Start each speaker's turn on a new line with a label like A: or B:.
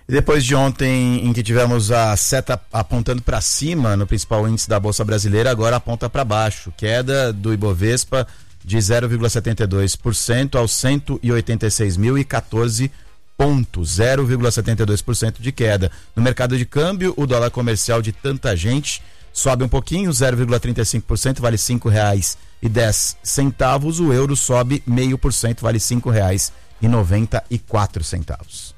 A: E depois de ontem, em que tivemos a seta apontando para cima no principal índice da Bolsa Brasileira, agora aponta para baixo. Queda do Ibovespa de 0,72% aos 186.014 pontos, 0,72% de queda. No mercado de câmbio, o dólar comercial de tanta gente sobe um pouquinho, 0,35%, vale R$5,10. O euro sobe 0,5%, vale R$5,94.